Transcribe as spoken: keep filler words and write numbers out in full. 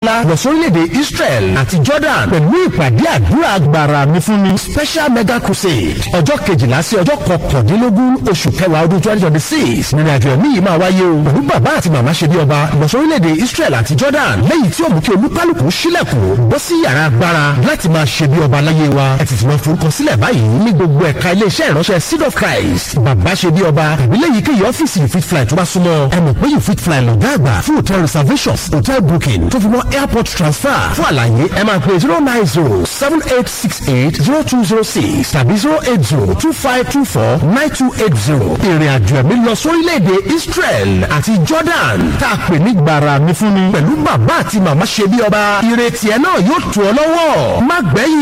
ńlá lọ sórílẹ̀-èdè Israel àti Jordan pẹ̀lú ìpàdé àdúrà agbára mi fún mi special mega crusade ọjọ́ kejìlá sí ọjọ́ kọkàndínlógún oṣù kẹwàá ọdún twenty twenty six nínú àjọ ẹ̀mí yìí máa wáyé o pẹ̀lú bàbá àti màmá ṣe bí ọba lọ sórílẹ̀-èdè Israel àti Jordan lẹ́yìn tí ó mú kí olúkálùkù sílẹ̀kùn bọ́ sí yàrá agbára láti máa ṣe bí ọba láyé wa ẹ ti ti máa forúkọ sílẹ̀ báyìí ní gbogbo ẹ̀ka iléeṣẹ́ ìránṣẹ́ Seed of Christ bàbá ṣe bí ọba tàbí lẹ́yìn kéyìí ọ́fíìsì you fit fly tó bá súnmọ́ ẹ mọ̀ pé you fit fly lọ́gá àgbà fún hotel reservations hotel booking tó fi mọ́ airport transfer fún àlàyé ẹ máa pè zero nine zero seven eight six eight zero two zero six tàbí zero eight zero two five two four nine two eight zero ìrìn àjò ẹ̀mí lọ sórílẹ̀-èdè Israel àti Jordan tá a pè ní gbàrà mi fún mi pẹ̀lú bàbá àti màmá ṣe bí ọba ìrètí ẹ náà yóò tù ọ lọ́wọ́ má gbẹ́yìn.